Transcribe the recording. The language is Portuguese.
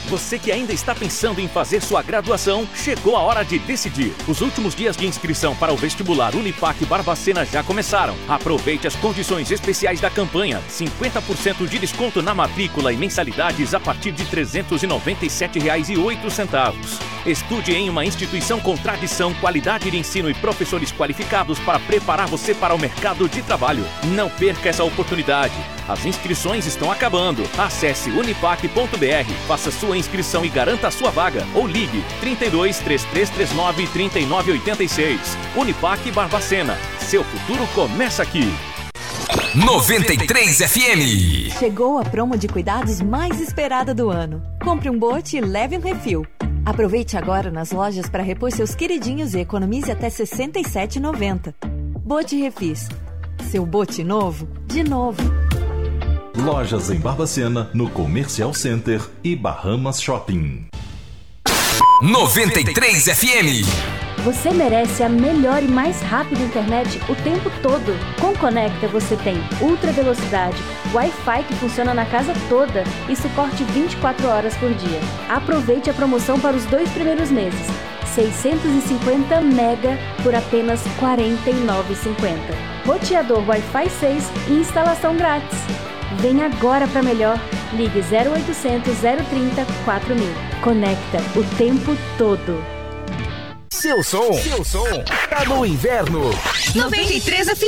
Você que ainda está pensando em fazer sua graduação, chegou a hora de decidir. Os últimos dias de inscrição para o vestibular Unipac Barbacena já começaram. Aproveite as condições especiais da campanha. 50% de desconto na matrícula e mensalidades a partir de R$ 397,08. Estude em uma instituição com tradição, qualidade de ensino e professores qualificados para preparar você para o mercado de trabalho. Não perca essa oportunidade. As inscrições estão acabando. Acesse unipac.br, faça sua inscrição e garanta a sua vaga. Ou ligue 32 3339 3986. Unipac Barbacena. Seu futuro começa aqui. 93 FM. Chegou a promo de cuidados mais esperada do ano. Compre um bote e leve um refil. Aproveite agora nas lojas para repor seus queridinhos e economize até R$ 67,90. Bote Refis. Seu bote novo, de novo. Lojas em Barbacena, no Comercial Center e Bahamas Shopping. 93 FM. Você merece a melhor e mais rápida internet o tempo todo. Com Conecta você tem ultra velocidade, Wi-Fi que funciona na casa toda e suporte 24 horas por dia. Aproveite a promoção para os 2 primeiros meses. 650 mega por apenas R$ 49,50. Roteador Wi-Fi 6 e instalação grátis. Vem agora para melhor. Ligue 0800 030 4000. Conecta o tempo todo. Seu som tá no inverno. 93 FM.